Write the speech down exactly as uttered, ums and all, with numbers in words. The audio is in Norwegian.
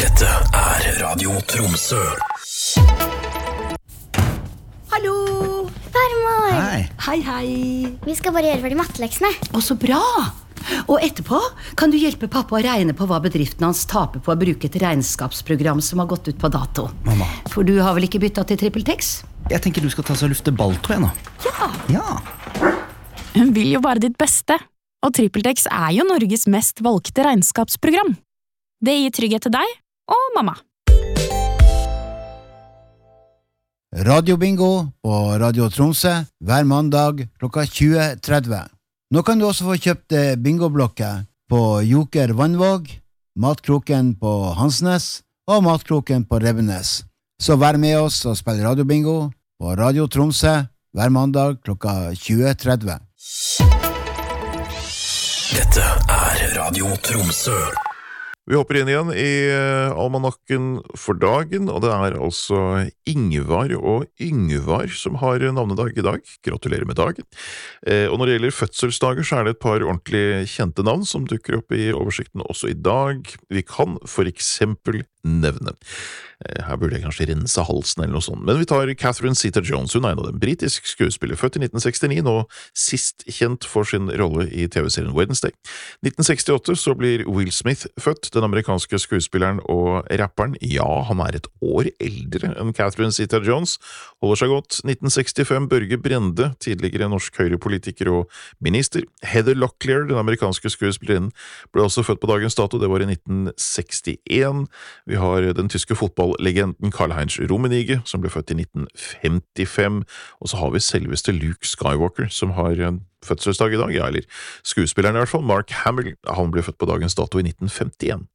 Dette er Radio Tromsø. Hallo! Farmor! Hei. Hei, hei. Vi skal bare gjøre ferdig matteleksene. Å, så bra! Og etterpå kan du hjelpe pappa å regne på hva bedriften hans taper på å bruke et regnskapsprogram som har gått ut på dato. Mamma. For du har vel ikke byttet til TrippelTex? Jeg tenker du skal ta seg og lufte ball, tror jeg nå. Ja! Ja. Hun vil jo bare ditt beste, og TrippelTex er jo Norges mest valgte regnskapsprogram. Det gir trygghet til deg og mamma. Radiobingo på Radio Tromsø hver mandag klokka tjue tretti. Nå kan du også få kjøpt bingoblokket på Joker Vannvåg, Matkroken på Hansnes og Matkroken på Rebbenes. Så vær med oss og spill radiobingo på Radio Tromsø hver mandag klokka tjue tretti. Dette er Radio Tromsø. Vi hopper inn igjen i almanakken for dagen, og det er altså Ingvar og Yngvar som har navnedag i dag. Gratulerer med dagen. Eh, og når det gjelder fødselsdager, så er det et par ordentlig kjente navn som dukker opp i oversikten også i dag. Vi kan for eksempel nevne. Eh, her burde jeg kanskje rense halsen eller noe sånt, men vi tar Catherine Zeta-Jones. Hun er en av dem, britisk skuespiller, født i nitten sekstini, nå sist kjent for sin rolle i T V-serien Wednesday. nitten sekstiåtte så blir Will Smith født, den amerikanske skuespilleren og rapperen. Ja, han er et år eldre enn Catherine Zeta-Jones, holder seg godt. nitten sekstifem, Børge Brende, tidligere norsk høyrepolitiker og minister. Heather Locklear, den amerikanske skuespillerinnen, ble også født på dagens dato, det var i nitten sekstien. Vi har den tyske fotballlegenden Karl-Heinz Rummenigge, som ble født i nitten femtifem, og så har vi selveste Luke Skywalker, som har en fødselsdag i dag, ja, eller skuespilleren i hvert fall, Mark Hamill. Han ble født på dagens dato i nitten femtien.